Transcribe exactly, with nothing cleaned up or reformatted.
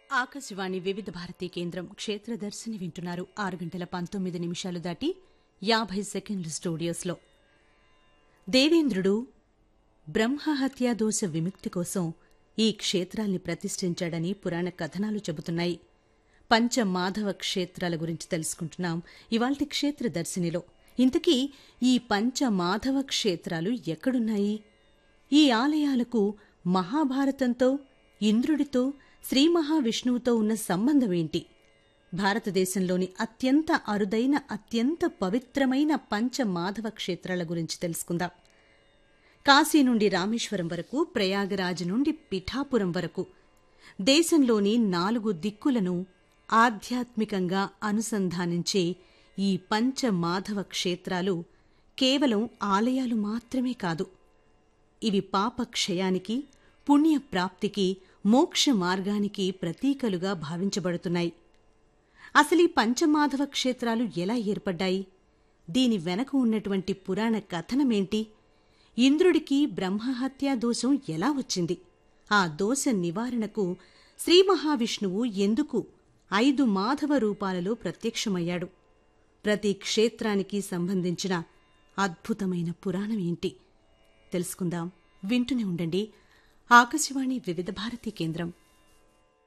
ఆకాశవాణి వివిధ భారతీ కేంద్రం క్షేత్రదర్శిని వింటున్నారు. ఆరు గంటల పంతొమ్మిది నిమిషాలు దాటి యాభై సెకండ్లు స్టూడియోస్లో. దేవేంద్రుడు బ్రహ్మహత్యాదోష విముక్తి కోసం ఈ క్షేత్రాల్ని ప్రతిష్ఠించాడని పురాణ కథనాలు చెబుతున్నాయి. పంచమాధవ క్షేత్రాల గురించి తెలుసుకుంటున్నాం ఇవాల్టి క్షేత్రదర్శినిలో. ఇంతకీ ఈ పంచమాధవ క్షేత్రాలు ఎక్కడున్నాయి? ఈ ఆలయాలకు మహాభారతంతో, ఇంద్రుడితో, శ్రీ మహావిష్ణువుతో ఉన్న సంబంధమేంటి? భారతదేశంలోని అత్యంత అరుదైన, అత్యంత పవిత్రమైన పంచమాధవ క్షేత్రాల గురించి తెలుసుకుందాం. కాశీ నుండి రామేశ్వరం వరకు, ప్రయాగరాజ్ నుండి పిఠాపురం వరకు దేశంలోని నాలుగు దిక్కులను ఆధ్యాత్మికంగా అనుసంధానించే ఈ పంచమాధవ క్షేత్రాలు కేవలం ఆలయాలు మాత్రమే కాదు. ఇవి పాపక్షయానికి, పుణ్యప్రాప్తికి, మోక్ష మార్గానికి ప్రతీకలుగా భావించబడుతున్నాయి. అసలీ పంచమాధవ క్షేత్రాలు ఎలా ఏర్పడ్డాయి? దీని వెనక ఉన్నటువంటి పురాణ కథనమేంటి? ఇంద్రుడికి బ్రహ్మహత్యా దోషం ఎలా వచ్చింది? ఆ దోష నివారణకు శ్రీ మహావిష్ణువు ఎందుకు ఐదు మాధవ రూపాలలో ప్రత్యక్షమయ్యాడు? ప్రతి క్షేత్రానికి సంబంధించిన అద్భుతమైన పురాణం ఏంటి? తెలుసుకుందాం. వింటూనే ఉండండి ఆకాశవాణి వివిధ భారతీ కేంద్రం.